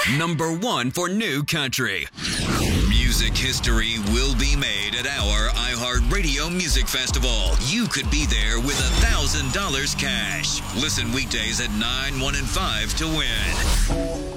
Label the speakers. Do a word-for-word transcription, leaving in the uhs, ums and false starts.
Speaker 1: Number one for new country. Music history will be made at our iHeartRadio Music Festival. You could be there with one thousand dollars cash. Listen weekdays at nine, one, and five to win.